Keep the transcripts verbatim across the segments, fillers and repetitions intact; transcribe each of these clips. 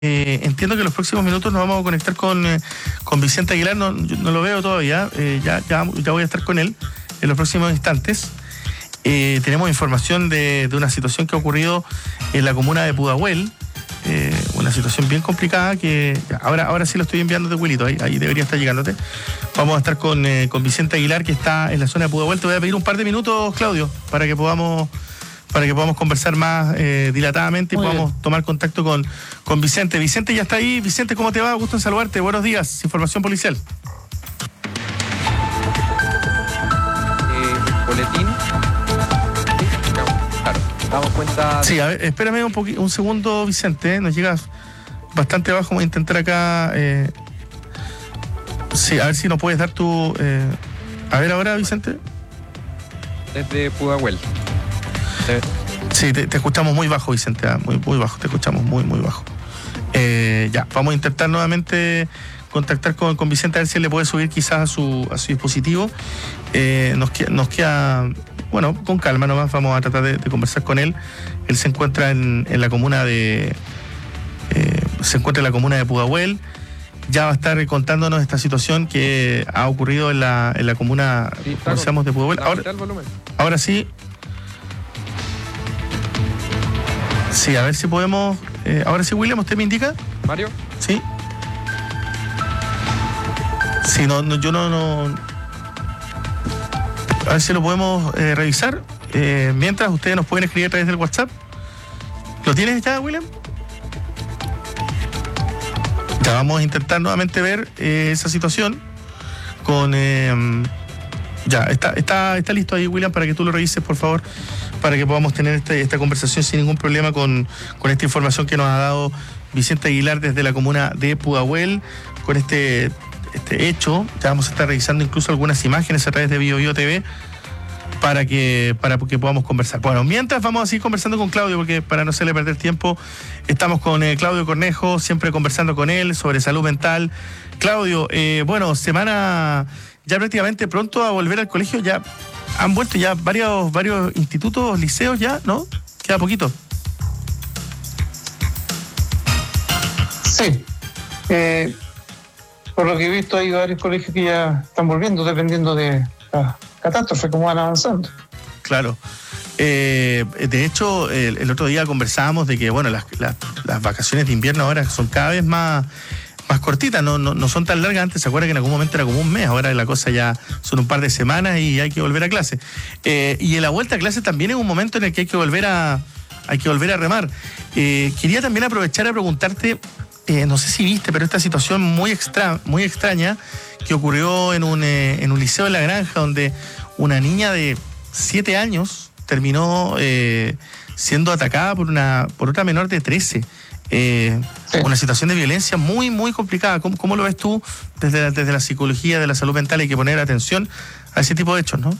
Eh, entiendo que en los próximos minutos nos vamos a conectar con, eh, con Vicente Aguilar, no, yo no lo veo todavía, eh, ya, ya, ya voy a estar con él en los próximos instantes. Eh, tenemos información de, de una situación que ha ocurrido en la comuna de Pudahuel, eh, una situación bien complicada que ahora, ahora sí lo estoy enviando de Wilito, ahí, ahí debería estar llegándote. Vamos a estar con, eh, con Vicente Aguilar, que está en la zona de Pudahuel. Te voy a pedir un par de minutos, Claudio, para que podamos... para que podamos conversar más eh, dilatadamente y Muy podamos bien. tomar contacto con, con Vicente. Vicente ya está ahí. Vicente, ¿cómo te va? Gusto en saludarte. Buenos días. Información policial. Eh, boletín. Sí, claro. Damos cuenta. De... Sí, a ver, espérame un, poqu- un segundo, Vicente. Nos llegas bastante abajo. Vamos a intentar acá. Eh... Sí, a ver si nos puedes dar tu. Eh... A ver ahora, Vicente. Desde Pudahuel. Sí, te, te escuchamos muy bajo, Vicente, ¿eh? muy, muy bajo, te escuchamos muy, muy bajo. Eh, ya, vamos a intentar nuevamente contactar con, con Vicente, a ver si él le puede subir quizás a su, a su dispositivo. Eh, nos, queda, nos queda, bueno, con calma nomás, vamos a tratar de, de conversar con él. Él se encuentra en, en la comuna de, eh, se encuentra en la comuna de Pudahuel. Ya va a estar contándonos esta situación que ha ocurrido en la, en la comuna, sí, como decíamos, de Pudahuel. Ahora, ahora sí. Sí, a ver si podemos... Eh, ahora sí, William, ¿usted me indica? ¿Mario? Sí. Sí, no, no yo no, no... A ver si lo podemos eh, revisar. Eh, mientras, ustedes nos pueden escribir a través del WhatsApp. ¿Lo tienes ya, William? Ya vamos a intentar nuevamente ver eh, esa situación con... Eh, ya, está, está, está listo ahí, William, para que tú lo revises, por favor, para que podamos tener este, esta conversación sin ningún problema con, con esta información que nos ha dado Vicente Aguilar desde la comuna de Pudahuel, con este, este hecho. Ya vamos a estar revisando incluso algunas imágenes a través de Bio Bio T V para que, para que podamos conversar. Bueno, mientras vamos a seguir conversando con Claudio, porque para no hacerle perder tiempo, estamos con eh, Claudio Cornejo, siempre conversando con él sobre salud mental. Claudio, eh, bueno, semana... ya prácticamente pronto a volver al colegio, ya han vuelto ya varios, varios institutos, liceos ya, ¿no? Queda poquito. Sí. Eh, por lo que he visto hay varios colegios que ya están volviendo, dependiendo de la catástrofe, cómo van avanzando. Claro. Eh, de hecho, el, el otro día conversábamos de que, bueno, las, las, las vacaciones de invierno ahora son cada vez más... más cortitas, no, no, no son tan largas. Antes se acuerda que en algún momento era como un mes, ahora la cosa ya son un par de semanas y hay que volver a clase. Eh, y en la vuelta a clase también es un momento en el que hay que volver a, hay que volver a remar. Eh, quería también aprovechar a preguntarte, eh, no sé si viste, pero esta situación muy, extra, muy extraña que ocurrió en un, eh, en un liceo de La Granja, donde una niña de siete años terminó eh, siendo atacada por, una, por otra menor de trece. Eh, sí. Una situación de violencia muy, muy complicada. ¿Cómo, cómo lo ves tú desde la, desde la psicología de la salud mental? Hay que poner atención a ese tipo de hechos, ¿no?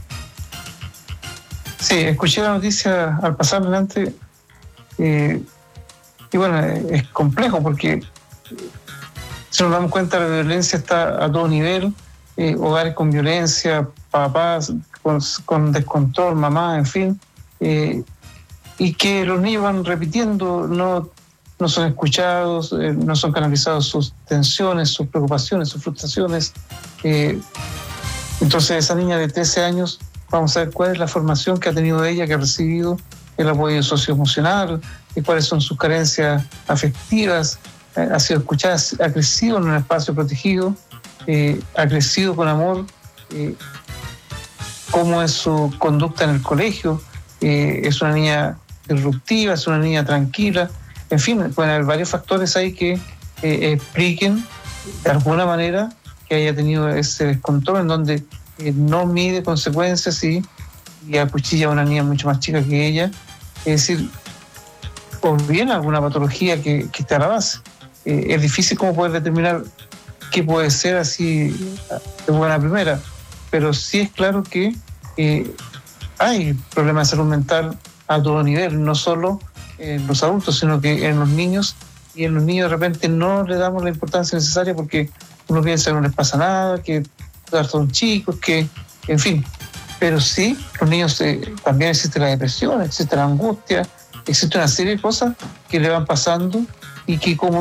Sí, escuché la noticia al pasar delante eh, y bueno, es complejo porque si nos damos cuenta la violencia está a todo nivel, eh, hogares con violencia, papás con, con descontrol, mamá, en fin, eh, y que los niños van repitiendo, no no son escuchados, eh, no son canalizados sus tensiones, sus preocupaciones, sus frustraciones. Eh, entonces esa niña de trece años, vamos a ver cuál es la formación que ha tenido ella, que ha recibido, el apoyo socioemocional, y cuáles son sus carencias afectivas, eh, ha sido escuchada, ha crecido en un espacio protegido, eh, ha crecido con amor, eh, cómo es su conducta en el colegio, eh, es una niña disruptiva, es una niña tranquila. En fin, pueden haber varios factores ahí que eh, expliquen de alguna manera que haya tenido ese descontrol en donde eh, no mide consecuencias y, y acuchilla a una niña mucho más chica que ella. Es decir, o bien alguna patología que, que esté a la base. Eh, es difícil como poder determinar qué puede ser así de buena primera, pero sí es claro que eh, hay problemas de salud mental a todo nivel, no solo en los adultos, sino que en los niños, y en los niños de repente no le damos la importancia necesaria porque uno piensa que no les pasa nada, que son chicos, que, en fin, pero sí, los niños eh, también existe la depresión, existe la angustia, existe una serie de cosas que le van pasando y que como